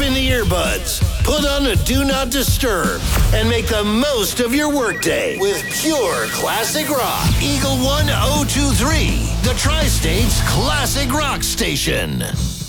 in the earbuds, put on a Do Not Disturb, and make the most of your workday with pure classic rock. Eagle 1023, the Tri-State's classic rock station.